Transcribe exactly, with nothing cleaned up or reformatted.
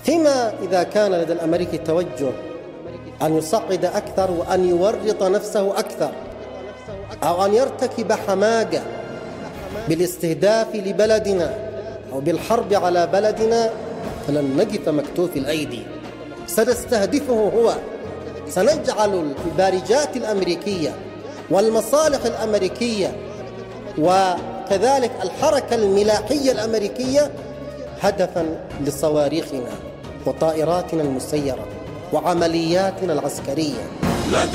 فيما إذا كان لدى الأمريكي توجه أن يصعد أكثر وأن يورط نفسه أكثر، أو أن يرتكب حماقة بالاستهداف لبلدنا أو بالحرب على بلدنا، فلن نقف مكتوف الأيدي، سنستهدفه هو. سنجعل البارجات الأمريكية والمصالح الأمريكية وكذلك الحركة الملاحية الأمريكية هدفاً لصواريخنا وطائراتنا المسيرة وعملياتنا العسكرية.